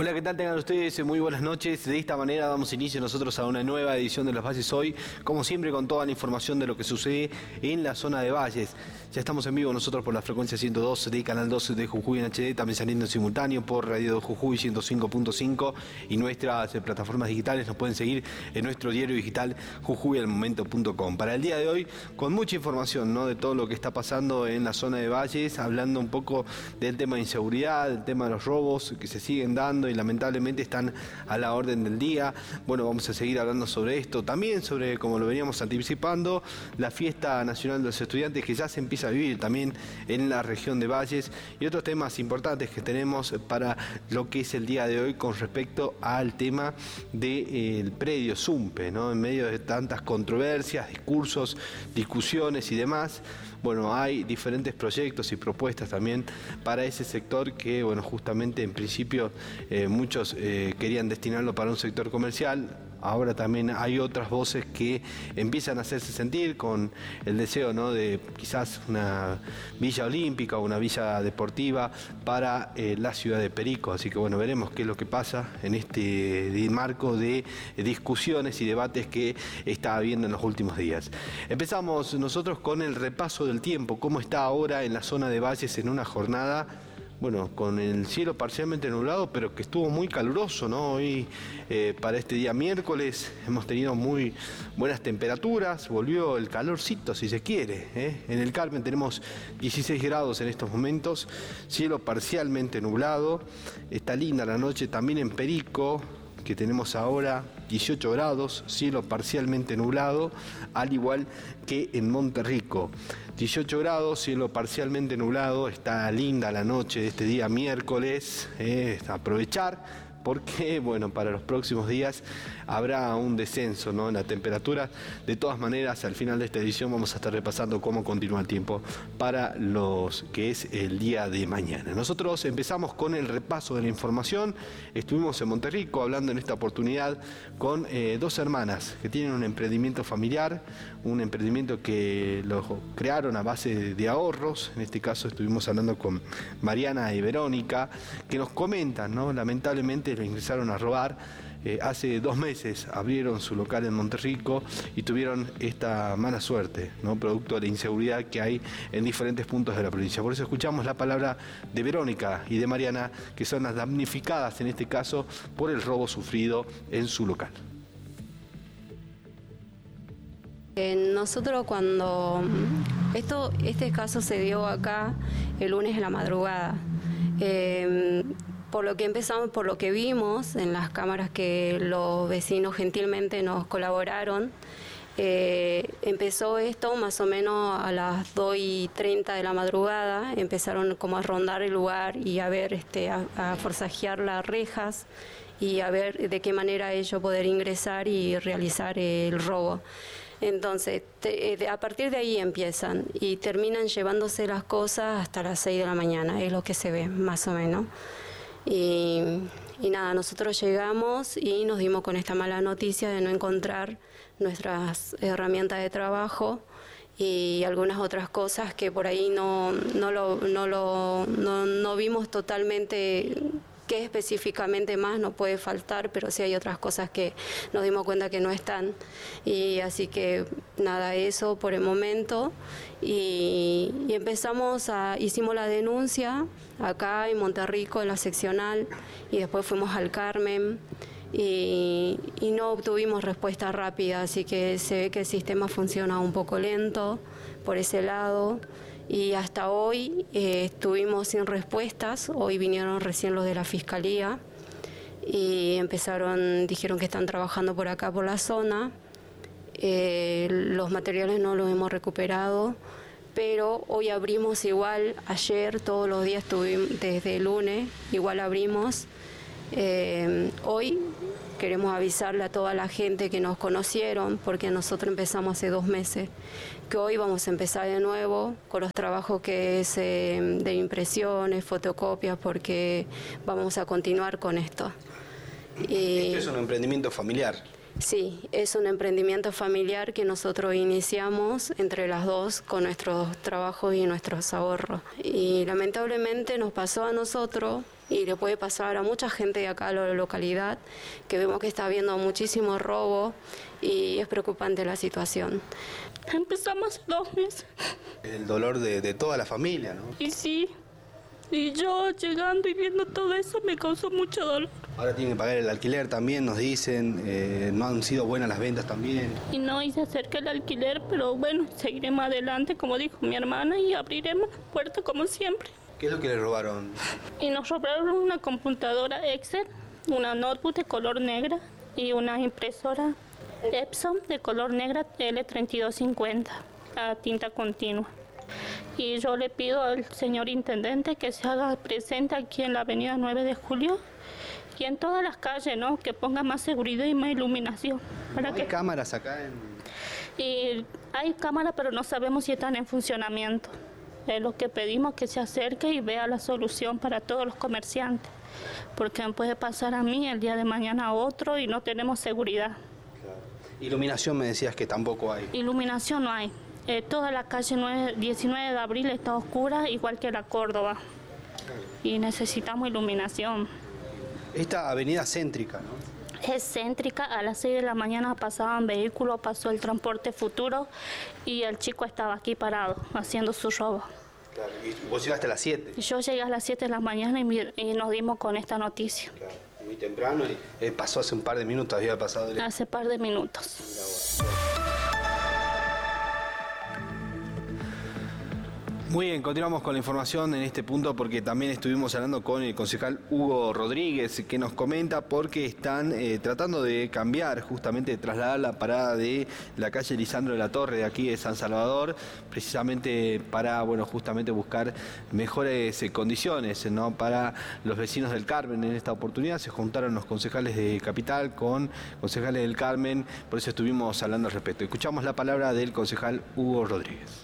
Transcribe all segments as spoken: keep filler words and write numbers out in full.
Hola, ¿qué tal? Tengan ustedes muy buenas noches. De esta manera damos inicio nosotros a una nueva edición de Los Valles Hoy, como siempre con toda la información de lo que sucede en la zona de Valles. Ya estamos en vivo nosotros por la frecuencia ciento dos de Canal doce de Jujuy en H D, también saliendo en simultáneo por Radio de Jujuy ciento cinco punto cinco y nuestras eh, plataformas digitales. Nos pueden seguir en nuestro diario digital jujuy al momento punto com. Para el día de hoy, con mucha información, ¿no?, de todo lo que está pasando en la zona de Valles, hablando un poco del tema de inseguridad, del tema de los robos que se siguen dando y lamentablemente están a la orden del día. Bueno, vamos a seguir hablando sobre esto, también sobre, como lo veníamos anticipando, la fiesta nacional de los estudiantes que ya se empieza a vivir también en la región de Valles, y otros temas importantes que tenemos para lo que es el día de hoy con respecto al tema del eh, predio Zumpe, ¿no? En medio de tantas controversias, discursos, discusiones y demás, bueno, hay diferentes proyectos y propuestas también para ese sector que, bueno, justamente en principio eh, muchos eh, querían destinarlo para un sector comercial. Ahora también hay otras voces que empiezan a hacerse sentir con el deseo, ¿no?, de quizás una villa olímpica o una villa deportiva para eh, la ciudad de Perico. Así que bueno, veremos qué es lo que pasa en este marco de discusiones y debates que está habiendo en los últimos días. Empezamos nosotros con el repaso del tiempo, cómo está ahora en la zona de Valles en una jornada, bueno, con el cielo parcialmente nublado, pero que estuvo muy caluroso, ¿no? Hoy, eh, para este día miércoles, hemos tenido muy buenas temperaturas, volvió el calorcito, si se quiere, ¿eh? En el Carmen tenemos dieciséis grados en estos momentos, cielo parcialmente nublado, está linda la noche también en Perico, que tenemos ahora dieciocho grados, cielo parcialmente nublado, al igual que en Monterrico. dieciocho grados, cielo parcialmente nublado, está linda la noche de este día miércoles, eh, aprovechar, porque bueno, para los próximos días habrá un descenso, ¿no?, en la temperatura. De todas maneras, al final de esta edición vamos a estar repasando cómo continúa el tiempo para los que es el día de mañana. Nosotros empezamos con el repaso de la información. Estuvimos en Monterrico hablando en esta oportunidad con eh, dos hermanas que tienen un emprendimiento familiar, un emprendimiento que lo crearon a base de, de ahorros. En este caso estuvimos hablando con Mariana y Verónica, que nos comentan, ¿no?, lamentablemente lo ingresaron a robar. Eh, hace dos meses abrieron su local en Monterrico y tuvieron esta mala suerte, ¿no?, producto de la inseguridad que hay en diferentes puntos de la provincia. Por eso escuchamos la palabra de Verónica y de Mariana, que son las damnificadas en este caso por el robo sufrido en su local. Eh, nosotros cuando esto, este caso se dio acá el lunes en la madrugada, eh, por lo que empezamos, por lo que vimos en las cámaras que los vecinos gentilmente nos colaboraron, eh, empezó esto más o menos a las dos y treinta de la madrugada, empezaron como a rondar el lugar y a ver, este, a, a forcejear las rejas y a ver de qué manera ellos poder ingresar y realizar el robo. Entonces, te, a partir de ahí empiezan y terminan llevándose las cosas hasta las seis de la mañana, es lo que se ve más o menos. Y, y nada, nosotros llegamos y nos dimos con esta mala noticia de no encontrar nuestras herramientas de trabajo y algunas otras cosas que por ahí no, no, lo, no, lo, no, no vimos totalmente qué específicamente más no puede faltar, pero sí hay otras cosas que nos dimos cuenta que no están. Y así que nada, eso por el momento. Y, y empezamos a, hicimos la denuncia acá en Monterrico, en la seccional, y después fuimos al Carmen. Y, y no obtuvimos respuesta rápida, así que se ve que el sistema funciona un poco lento por ese lado. Y hasta hoy eh, estuvimos sin respuestas. Hoy vinieron recién los de la Fiscalía y empezaron, dijeron que están trabajando por acá, por la zona. Eh, los materiales no los hemos recuperado, pero hoy abrimos igual, ayer, todos los días estuvimos, desde el lunes, igual abrimos. Eh, hoy queremos avisarle a toda la gente que nos conocieron, porque nosotros empezamos hace dos meses, que hoy vamos a empezar de nuevo con los trabajos que es eh, de impresiones, fotocopias, porque vamos a continuar con esto. Y... ¿Esto es un emprendimiento familiar? Sí, es un emprendimiento familiar que nosotros iniciamos entre las dos con nuestros trabajos y nuestros ahorros. Y lamentablemente nos pasó a nosotros y le puede pasar a mucha gente de acá a la localidad, que vemos que está habiendo muchísimo robo y es preocupante la situación. Empezamos hace dos meses. El dolor de, de toda la familia, ¿no? Y sí, y yo llegando y viendo todo eso me causó mucho dolor. Ahora tienen que pagar el alquiler también, nos dicen, eh, no han sido buenas las ventas también. Y no hice acerca el alquiler, pero bueno, seguiremos adelante, como dijo mi hermana, y abriremos la puerta como siempre. ¿Qué es lo que le robaron? Y nos robaron una computadora Excel, una notebook de color negra y una impresora Epson de color negra L treinta y dos cincuenta a tinta continua. Y yo le pido al señor intendente que se haga presente aquí en la avenida nueve de julio y en todas las calles, ¿no? Que ponga más seguridad y más iluminación. Para ¿No que... hay cámaras acá en...? Y hay cámaras, pero no sabemos si están en funcionamiento. Es lo que pedimos, que se acerque y vea la solución para todos los comerciantes, porque me puede pasar a mí el día de mañana a otro y no tenemos seguridad. Claro. Iluminación me decías que tampoco hay. Iluminación no hay. Eh, toda la calle nueve, diecinueve de abril está oscura, igual que la Córdoba. Y necesitamos iluminación. Esta avenida céntrica, ¿no? Es céntrica, a las seis de la mañana pasaban vehículos, pasó el transporte futuro y el chico estaba aquí parado, haciendo su robo. Claro. ¿Y vos llegaste a las siete? Yo llegué a las siete de la mañana y, mi- y nos dimos con esta noticia. Claro, muy temprano y eh, pasó hace un par de minutos, había pasado... El... Hace par de minutos. Muy bien, continuamos con la información en este punto porque también estuvimos hablando con el concejal Hugo Rodríguez, que nos comenta porque están eh, tratando de cambiar, justamente de trasladar la parada de la calle Lisandro de la Torre de aquí de San Salvador, precisamente para, bueno, justamente buscar mejores eh, condiciones, ¿no? Para los vecinos del Carmen. En esta oportunidad se juntaron los concejales de Capital con concejales del Carmen, por eso estuvimos hablando al respecto. Escuchamos la palabra del concejal Hugo Rodríguez.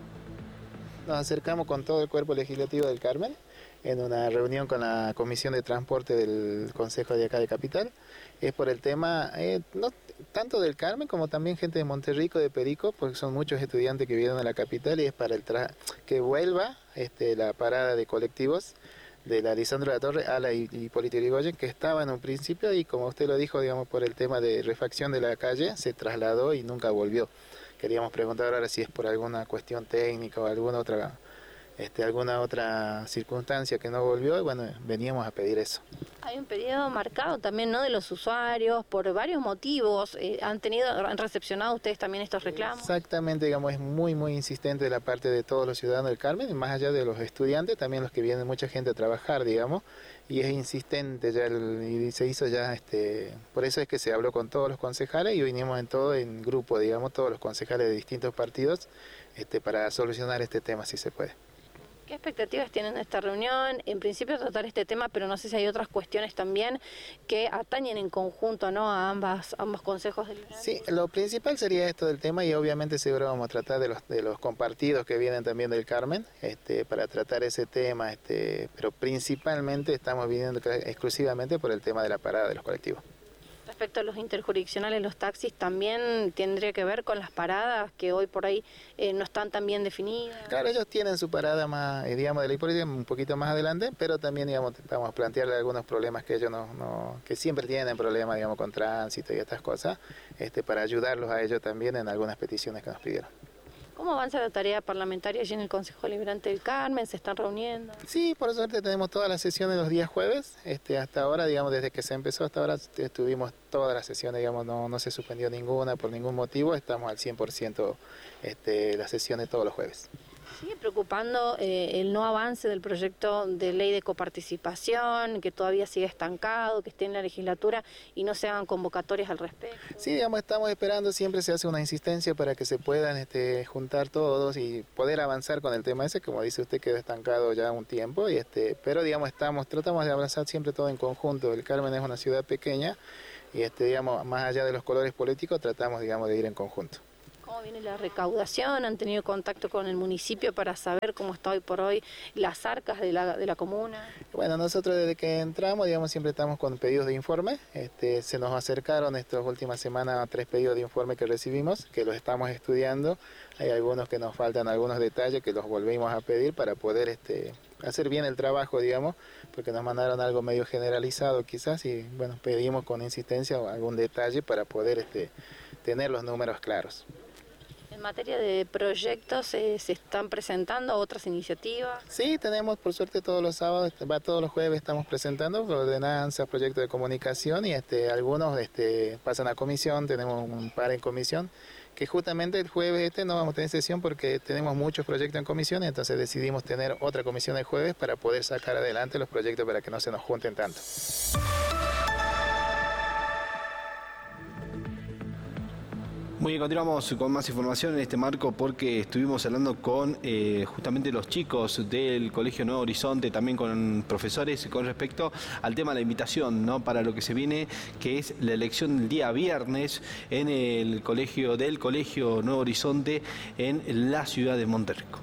Nos acercamos con todo el cuerpo legislativo del Carmen en una reunión con la Comisión de Transporte del Consejo de acá de Capital. Es por el tema, eh, no tanto del Carmen como también gente de Monterrico, de Perico, porque son muchos estudiantes que vienen a la capital y es para el tra que vuelva este, la parada de colectivos de la Lisandro de la Torre a la Hipólito Yrigoyen, que estaba en un principio y como usted lo dijo, digamos, por el tema de refacción de la calle, se trasladó y nunca volvió. Queríamos preguntar ahora si es por alguna cuestión técnica o alguna otra, este, alguna otra circunstancia que no volvió, y bueno, veníamos a pedir eso. Hay un periodo marcado también, ¿no?, de los usuarios por varios motivos. Eh, ¿Han tenido, han recepcionado ustedes también estos reclamos? Exactamente, digamos, es muy, muy insistente de la parte de todos los ciudadanos del Carmen, y más allá de los estudiantes, también los que vienen mucha gente a trabajar, digamos, y es insistente ya, el, y se hizo ya, este, por eso es que se habló con todos los concejales y vinimos en todo, en grupo, digamos, todos los concejales de distintos partidos, este, para solucionar este tema si se puede. ¿Qué expectativas tienen de esta reunión? En principio tratar este tema, pero no sé si hay otras cuestiones también que atañen en conjunto, ¿no?, a ambas, ambos consejos deliberantes. Sí, lo principal sería esto del tema y obviamente seguro vamos a tratar de los de los compartidos que vienen también del Carmen, este, para tratar ese tema, este, pero principalmente estamos viniendo exclusivamente por el tema de la parada de los colectivos. Respecto a los interjurisdiccionales, los taxis también tendría que ver con las paradas que hoy por ahí eh, no están tan bien definidas. Claro, ellos tienen su parada más, eh, digamos, de la Hipólito un poquito más adelante, pero también, digamos, vamos a plantearle algunos problemas que ellos no, no que siempre tienen problemas, digamos, con tránsito y estas cosas, este, para ayudarlos a ellos también en algunas peticiones que nos pidieron. ¿Cómo avanza la tarea parlamentaria allí en el Consejo Deliberante del Carmen? ¿Se están reuniendo? Sí, por suerte tenemos todas las sesiones los días jueves. Este, hasta ahora, digamos, desde que se empezó hasta ahora estuvimos todas las sesiones, digamos, no, no se suspendió ninguna por ningún motivo. Estamos al cien por ciento este, las sesiones todos los jueves. ¿Sigue preocupando eh, el no avance del proyecto de ley de coparticipación, que todavía sigue estancado, que esté en la legislatura y no se hagan convocatorias al respecto? Sí, digamos, estamos esperando, siempre se hace una insistencia para que se puedan este, juntar todos y poder avanzar con el tema ese, como dice usted, quedó estancado ya un tiempo, y este, pero digamos, estamos, tratamos de avanzar siempre todo en conjunto. El Carmen es una ciudad pequeña y este, digamos, más allá de los colores políticos, tratamos, digamos, de ir en conjunto. ¿Cómo ¿Cómo viene la recaudación? ¿Han tenido contacto con el municipio para saber cómo está hoy por hoy las arcas de la, de la comuna? Bueno, nosotros desde que entramos, digamos, siempre estamos con pedidos de informe. Este, se nos acercaron estas últimas semanas tres pedidos de informe que recibimos, que los estamos estudiando. Hay algunos que nos faltan algunos detalles que los volvimos a pedir para poder este, hacer bien el trabajo, digamos, porque nos mandaron algo medio generalizado quizás y bueno, pedimos con insistencia algún detalle para poder este, tener los números claros. En materia de proyectos, eh, ¿se están presentando otras iniciativas? Sí, tenemos por suerte todos los sábados, va todos los jueves estamos presentando ordenanzas, proyectos de comunicación y este, algunos este, pasan a comisión, tenemos un par en comisión, que justamente el jueves este no vamos a tener sesión porque tenemos muchos proyectos en comisión, entonces decidimos tener otra comisión el jueves para poder sacar adelante los proyectos para que no se nos junten tanto. Muy bien, continuamos con más información en este marco porque estuvimos hablando con eh, justamente los chicos del Colegio Nuevo Horizonte, también con profesores con respecto al tema de la invitación, ¿no? Para lo que se viene, que es la elección del día viernes en el colegio del Colegio Nuevo Horizonte en la ciudad de Monterrico.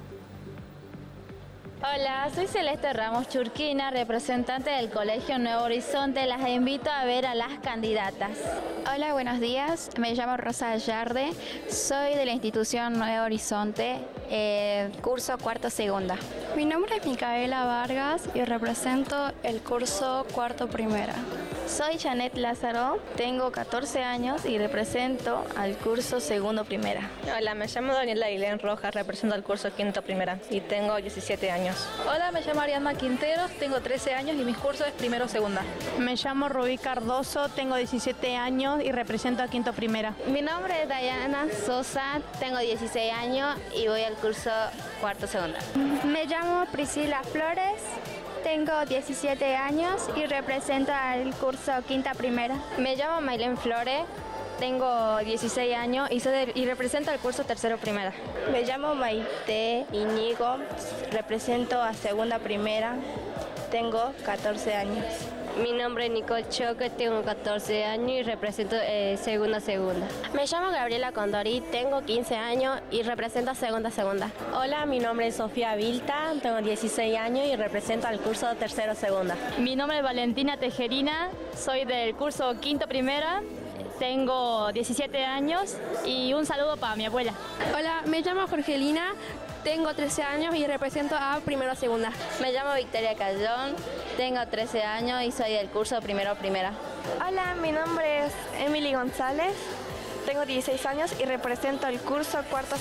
Hola, soy Celeste Ramos Churquina, representante del Colegio Nuevo Horizonte. Las invito a ver a las candidatas. Hola, buenos días. Me llamo Rosa Allarde. Soy de la institución Nuevo Horizonte, eh, curso cuarto segunda. Mi nombre es Micaela Vargas y represento el curso cuarto primera. Soy Janet Lázaro, tengo catorce años y represento al curso segundo primera. Hola, me llamo Daniela Aguilén Rojas, represento al curso quinto primera y tengo diecisiete años. Hola, me llamo Ariadna Quinteros, tengo trece años y mi curso es primero segunda. Me llamo Rubí Cardoso, tengo diecisiete años y represento a quinto primera. Mi nombre es Dayana Sosa, tengo dieciséis años y voy al curso cuarto segunda. Me llamo Priscila Flores. Tengo diecisiete años y represento al curso quinta primera. Me llamo Maylén Flores, tengo dieciséis años y, soy de, y represento al curso tercero primera. Me llamo Maite Iñigo, represento a segunda primera, tengo catorce años. Mi nombre es Nicole Choque, tengo catorce años y represento eh, segunda segunda. Me llamo Gabriela Condori, tengo quince años y represento a segunda segunda. Hola, mi nombre es Sofía Vilta, tengo dieciséis años y represento al curso tercero segunda. Mi nombre es Valentina Tejerina, soy del curso quinto primera. Tengo diecisiete años y un saludo para mi abuela. Hola, me llamo Jorgelina, tengo trece años y represento a primero segunda. Me llamo Victoria Callón, tengo trece años y soy del curso primero primera. Hola, mi nombre es Emily González, tengo dieciséis años y represento el curso cuarto